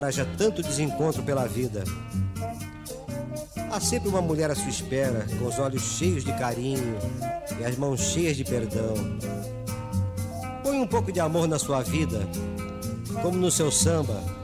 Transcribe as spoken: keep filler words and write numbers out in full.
haja tanto desencontro pela vida. Há sempre uma mulher à sua espera, com os olhos cheios de carinho e as mãos cheias de perdão. Põe um pouco de amor na sua vida, como no seu samba,